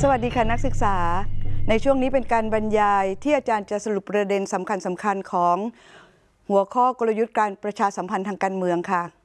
สวัสดีค่ะนักศึกษาในช่วงนี้เป็นการบรรยายที่อาจารย์จะสรุปประเด็นสำคัญของหัวข้อกลยุทธ์การประชาสัมพันธ์ทางการเมืองค่ะ